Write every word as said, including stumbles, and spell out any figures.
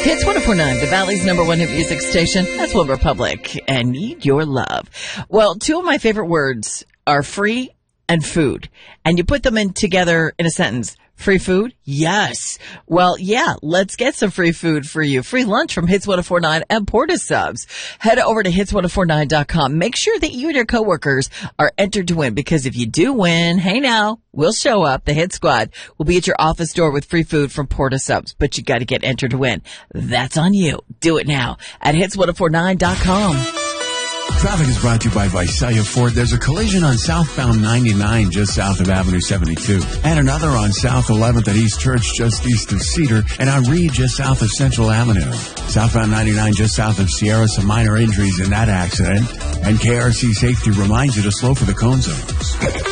Hits one oh four point nine, the Valley's number one hit music station. That's One Republic, and need your love. Well, two of my favorite words are free and food, and you put them in together in a sentence. Free food? Yes. Well, yeah, let's get some free food for you. Free lunch from Hits one oh four point nine and Porta Subs. Head over to hits one oh four nine dot com. Make sure that you and your coworkers are entered to win, because if you do win, hey now, we'll show up. The Hit Squad will be at your office door with free food from Porta Subs, but you got to get entered to win. That's on you. Do it now at hits one oh four nine dot com. Traffic is brought to you by Visalia Ford. There's a collision on southbound ninety-nine just south of Avenue seventy-two, and another on South eleventh at East Church just east of Cedar, and on Reed just south of Central Avenue. Southbound ninety-nine just south of Sierra, some minor injuries in that accident, and K R C Safety reminds you to slow for the cone zones.